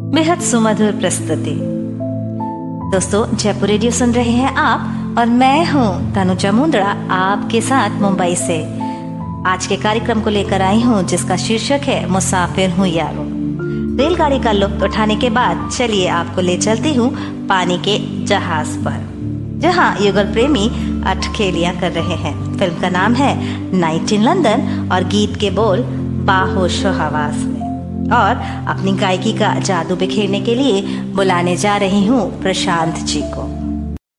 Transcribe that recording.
बेहद सुमधुर प्रस्तुति। दोस्तों, जयपुर रेडियो सुन रहे हैं आप और मैं हूँ तनुजा मुंद्रा आपके साथ मुंबई से। आज के कार्यक्रम को लेकर आई हूँ जिसका शीर्षक है मुसाफिर हूँ यारो। रेलगाड़ी का लुत्फ उठाने के बाद चलिए आपको ले चलती हूँ पानी के जहाज पर, जहाँ युगल प्रेमी अटखेलियां कर रहे हैं। फिल्म का नाम है नाइट इन लंदन और गीत के बोल बाहोशो हवास में। और अपनी गायकी का जादू बिखेरने के लिए बुलाने जा रही हूँ प्रशांत जी को।